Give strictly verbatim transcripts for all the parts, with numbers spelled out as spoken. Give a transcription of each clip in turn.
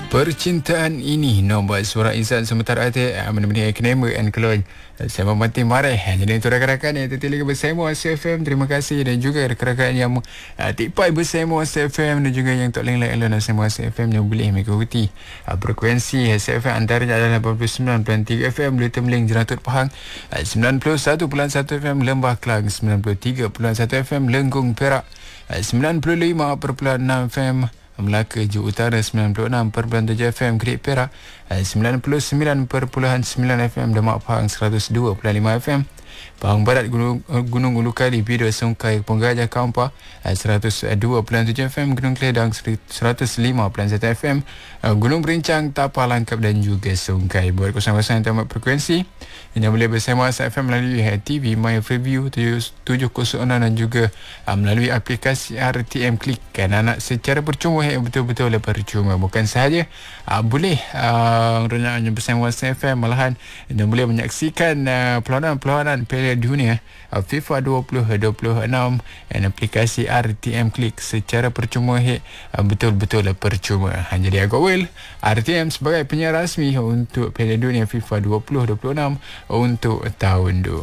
Percintaan ini nombor suara insan sementara hati menemani Knema and Kelon. Saya Mamati Mareh. Jadi itu rakan-rakan yang tertilik bersama S F M. Terima kasih. Dan juga rakan-rakan yang uh, tipai bersama S F M. Dan juga yang tak lain-lain bersama S F M yang boleh mengikuti uh, frekuensi S F M antaranya adalah lapan puluh sembilan perpuluhan tiga F M Beli Temling Jeratut Pahang, uh, sembilan puluh satu perpuluhan satu F M Lembah Kelang, sembilan puluh tiga perpuluhan satu F M Lenggong Perak, uh, sembilan puluh lima perpuluhan enam F M Melaka Johor Utara, sembilan puluh enam perpuluhan tujuh F M Kerit Perak, sembilan puluh sembilan perpuluhan sembilan F M Demak Pahang, seratus dua perpuluhan lima F M Pahang Barat Gunung, Gunung Ulu Kali Bido Sungkai Penggajah Kampar, seratus dua perpuluhan tujuh F M Gunung Keledang, seratus lima perpuluhan satu F M Gunung Berincang, Tapah Langkap dan juga Sungkai. Buat kosong-kosong yang tamat frekuensi yang boleh bersama S F M melalui T V My Freeview tujuh kosong enam dan juga uh, melalui aplikasi R T M Klik kan anak secara percuma, eh, betul-betul percuma. Bukan sahaja uh, boleh uh, bersama S F M, malahan dan boleh menyaksikan uh, perlawanan-perlawanan Piala Dunia uh, FIFA dua ribu dua puluh enam dan aplikasi R T M Klik secara percuma, eh, uh, betul-betul percuma. Ha, jadi agak well R T M sebagai penyiar rasmi untuk Piala Dunia FIFA dua ribu dua puluh enam untuk tahun tu.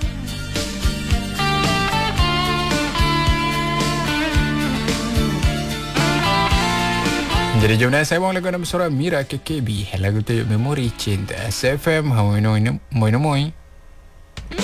Jadi jom dan saya lagu nama suara Mira K K B, lagu tu Memori Cinta. S F M, moi moi moi moi.